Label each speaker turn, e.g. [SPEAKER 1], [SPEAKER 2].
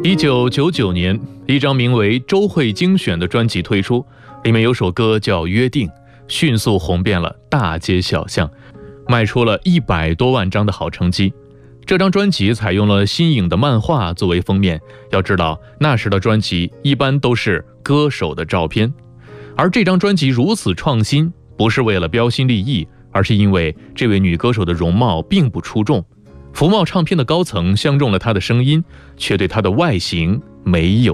[SPEAKER 1] 1999年，一张名为《周慧精选》的专辑推出，里面有首歌叫《约定》，迅速红遍了大街小巷，卖出了100多万张的好成绩。这张专辑采用了新颖的漫画作为封面，要知道那时的专辑一般都是歌手的照片，而这张专辑如此创新，不是为了标新立异，而是因为这位女歌手的容貌并不出众。福茂唱片的高层相中了她的声音，却对她的外形没有